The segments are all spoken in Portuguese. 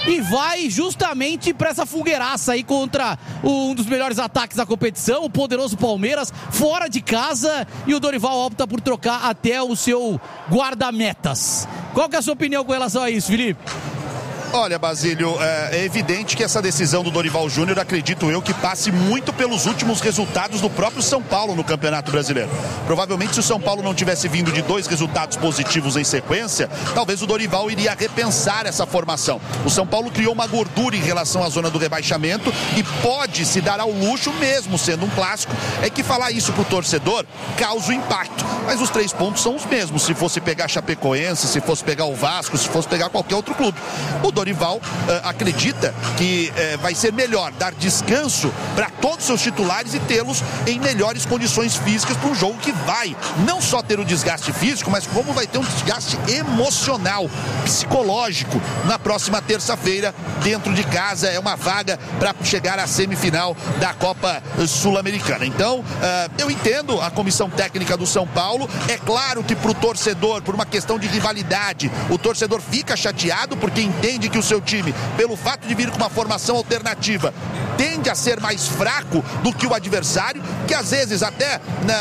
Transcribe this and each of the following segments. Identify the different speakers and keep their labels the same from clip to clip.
Speaker 1: e vai justamente para essa fogueiraça aí contra um dos melhores ataques da competição, o poderoso Palmeiras, fora de casa, e o Dorival opta por trocar até o seu guarda-metas. Qual que é a sua opinião com relação a isso, Felipe?
Speaker 2: Olha, Basílio, é evidente que essa decisão do Dorival Júnior, acredito eu, que passe muito pelos últimos resultados do próprio São Paulo no Campeonato Brasileiro. Provavelmente, se o São Paulo não tivesse vindo de 2 resultados positivos em sequência, talvez o Dorival iria repensar essa formação. O São Paulo criou uma gordura em relação à zona do rebaixamento e pode se dar ao luxo, mesmo sendo um clássico, é que falar isso pro torcedor causa um impacto. Mas os 3 pontos são os mesmos, se fosse pegar Chapecoense, se fosse pegar o Vasco, se fosse pegar qualquer outro clube. O Dorival acredita que vai ser melhor dar descanso para todos os seus titulares e tê-los em melhores condições físicas para um jogo que vai não só ter o desgaste físico, mas como vai ter um desgaste emocional, psicológico na próxima terça-feira dentro de casa. É uma vaga para chegar à semifinal da Copa Sul-Americana. Então, eu entendo a comissão técnica do São Paulo. É claro que para o torcedor, por uma questão de rivalidade, o torcedor fica chateado porque entende que o seu time, pelo fato de vir com uma formação alternativa, tende a ser mais fraco do que o adversário, que às vezes até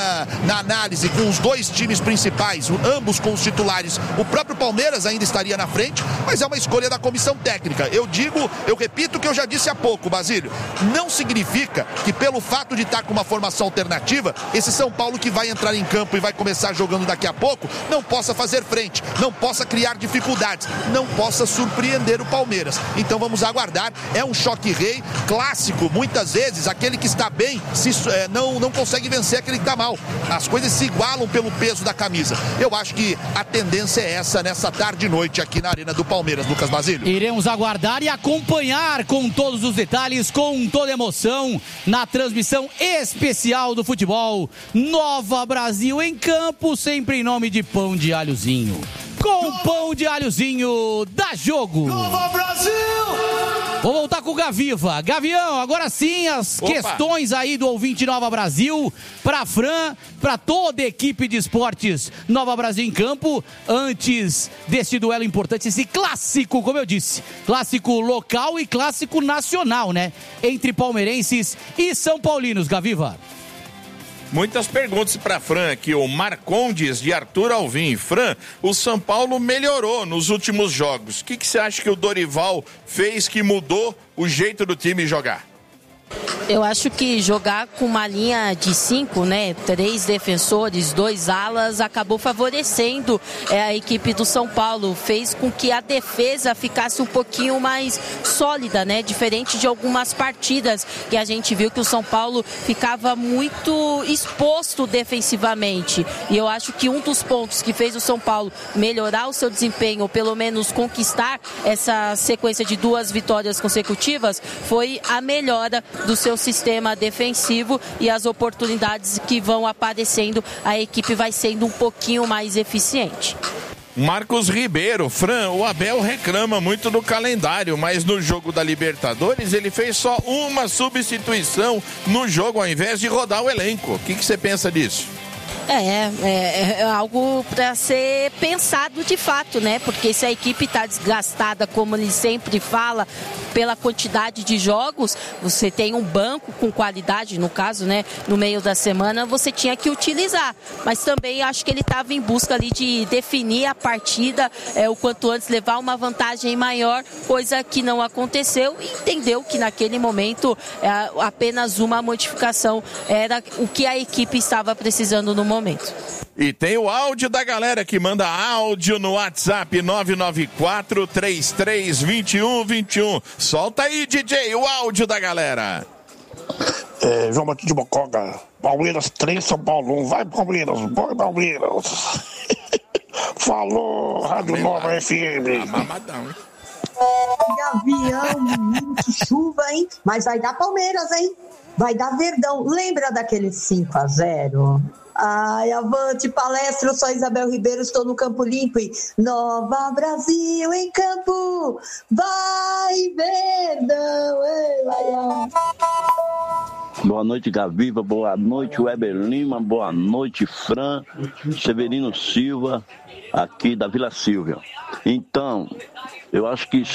Speaker 2: na análise com os 2 times principais, ambos com os titulares, o próprio Palmeiras ainda estaria na frente, mas é uma escolha da comissão técnica. Eu repito o que eu já disse há pouco, Basílio, não significa que pelo fato de estar com uma formação alternativa, esse São Paulo que vai entrar em campo e vai começar jogando daqui a pouco, não possa fazer frente, não possa criar dificuldades, não possa surpreender o Palmeiras. Então vamos aguardar. É um choque-rei clássico. Muitas vezes aquele que está bem não consegue vencer aquele que está mal. As coisas se igualam pelo peso da camisa. Eu acho que a tendência é essa nessa tarde e noite aqui na Arena do Palmeiras, Lucas Basílio.
Speaker 1: Iremos aguardar e acompanhar com todos os detalhes, com toda emoção, na transmissão especial do futebol. Nova Brasil em campo, sempre em nome de Pão de Alhozinho. Com Pão de Alhozinho, dá jogo!
Speaker 3: Nova Brasil!
Speaker 1: Vou voltar com o Gaviva. Gavião, agora sim as questões aí do ouvinte Nova Brasil, pra Fran, pra toda a equipe de esportes Nova Brasil em campo, antes desse duelo importante, esse clássico, como eu disse, clássico local e clássico nacional, né? Entre palmeirenses e são paulinos, Gaviva.
Speaker 4: Muitas perguntas para Fran aqui, o Marcondes de Arthur Alvim. Fran, o São Paulo melhorou nos últimos jogos. O que você acha que o Dorival fez que mudou o jeito do time jogar?
Speaker 5: Eu acho que jogar com uma linha de 5, né, 3 defensores, 2 alas, acabou favorecendo a equipe do São Paulo, fez com que a defesa ficasse um pouquinho mais sólida, né, diferente de algumas partidas que a gente viu que o São Paulo ficava muito exposto defensivamente, e eu acho que um dos pontos que fez o São Paulo melhorar o seu desempenho, ou pelo menos conquistar essa sequência de 2 vitórias consecutivas, foi a melhora do seu sistema defensivo e as oportunidades que vão aparecendo, a equipe vai sendo um pouquinho mais eficiente.
Speaker 4: Marcos Ribeiro, Fran, o Abel reclama muito do calendário, mas no jogo da Libertadores ele fez só uma substituição no jogo ao invés de rodar o elenco. O que você pensa disso?
Speaker 5: É algo para ser pensado de fato, né? Porque se a equipe está desgastada, como ele sempre fala, pela quantidade de jogos, você tem um banco com qualidade, no caso, né? No meio da semana, você tinha que utilizar. Mas também acho que ele estava em busca ali de definir a partida o quanto antes, levar uma vantagem maior, coisa que não aconteceu, e entendeu que naquele momento apenas uma modificação era o que a equipe estava precisando no momento.
Speaker 4: E tem o áudio da galera que manda áudio no WhatsApp 994-33-2121. Solta aí, DJ, o áudio da galera.
Speaker 6: João Batista de Bocoga, Palmeiras 3, São Paulo 1. Vai, Palmeiras, vai, Palmeiras. Falou, Rádio Nova FM.
Speaker 4: Mamadão, hein?
Speaker 7: Gavião, muito chuva, hein? Mas vai dar Palmeiras, hein? Vai dar Verdão. Lembra daquele 5-0? Ai, avante palestra, eu sou Isabel Ribeiro, estou no Campo Limpo e Nova Brasil em campo, vai Verdão, ei, Laião.
Speaker 8: Boa noite, Gaviva, boa noite, Weber Lima, boa noite, Fran, Severino Silva, aqui da Vila Silvia. Então, eu acho que